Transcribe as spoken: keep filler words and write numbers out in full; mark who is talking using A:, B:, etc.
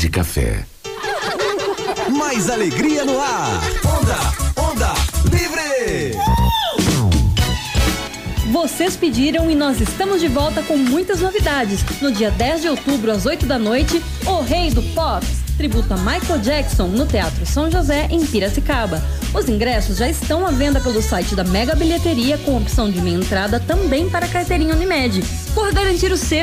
A: de café.
B: Mais alegria no ar. Onda, onda livre.
C: Vocês pediram e nós estamos de volta com muitas novidades. No dia dez de outubro, às oito da noite, O Rei do Pop, tributo a Michael Jackson, no Teatro São José, em Piracicaba. Os ingressos já estão à venda pelo site da Mega Bilheteria, com opção de meia entrada também para a carteirinha Unimed. Por garantir o seu,